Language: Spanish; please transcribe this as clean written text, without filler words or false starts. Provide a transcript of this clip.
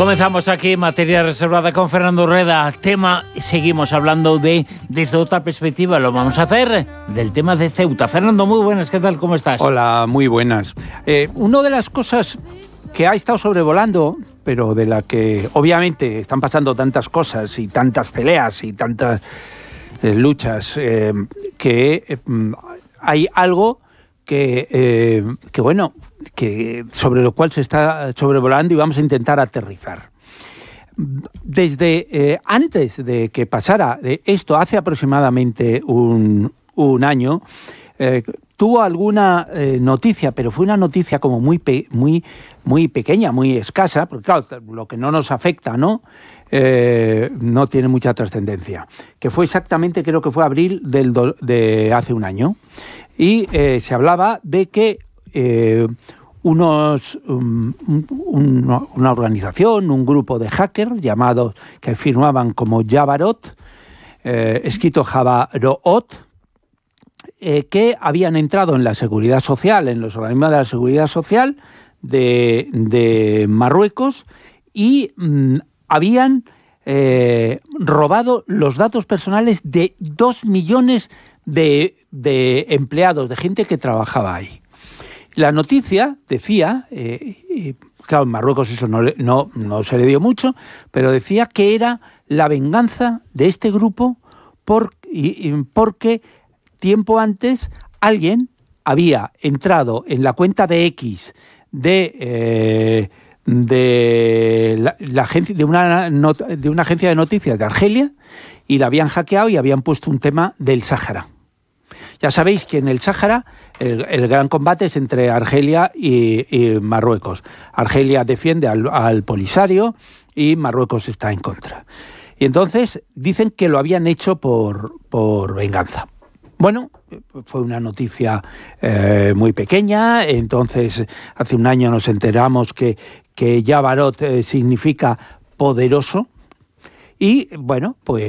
Comenzamos aquí Materia Reservada con Fernando Rueda. Tema, seguimos hablando desde otra perspectiva. Lo vamos a hacer del tema de Ceuta. Fernando, muy buenas, ¿qué tal? ¿Cómo estás? Hola, muy buenas. Una de las cosas que ha estado sobrevolando, pero de la que obviamente están pasando tantas cosas y tantas peleas y tantas luchas, que hay algo que sobre lo cual se está sobrevolando y vamos a intentar aterrizar. Desde antes de que pasara esto, hace aproximadamente un año, tuvo alguna noticia, pero fue una noticia como muy pequeña, muy escasa, porque claro, lo que no nos afecta, ¿no? No tiene mucha trascendencia. Que fue exactamente, creo que fue abril de hace un año. Y se hablaba de que una organización, un grupo de hackers llamados, que firmaban como Jabarot, escrito Jabarot, que habían entrado en la seguridad social, en los organismos de la seguridad social de Marruecos y habían robado los datos personales de 2 millones de empleados, de gente que trabajaba ahí. La noticia decía, claro, en Marruecos eso no se le dio mucho, pero decía que era la venganza de este grupo porque tiempo antes alguien había entrado en la cuenta de X de una agencia de noticias de Argelia y la habían hackeado y habían puesto un tema del Sáhara. Ya sabéis que en el Sáhara el gran combate es entre Argelia y Marruecos. Argelia defiende al Polisario y Marruecos está en contra. Y entonces dicen que lo habían hecho por venganza. Bueno, fue una noticia muy pequeña. Entonces, hace un año nos enteramos que Jabarot significa poderoso. Y bueno, pues